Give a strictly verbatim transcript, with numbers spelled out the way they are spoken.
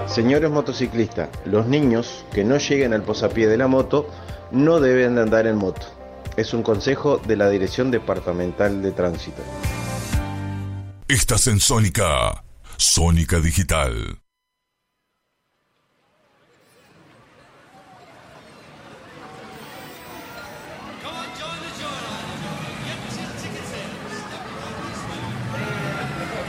Señores motociclistas, los niños que no lleguen al posapié de la moto no deben de andar en moto. Es un consejo de la Dirección Departamental de Tránsito. Estás en Sónica, Sónica Digital.